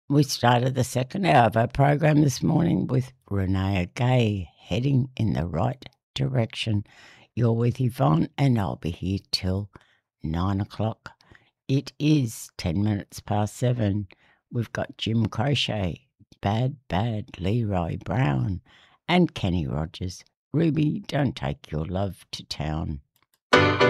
We started the second hour of our program this morning with Renee Gay, Heading in the Right Direction. You're with Yvonne, and I'll be here till 9 o'clock. It is 10 minutes past 7. We've got Jim Crochet, Bad Leroy Brown, and Kenny Rogers. Ruby, don't take your love to town.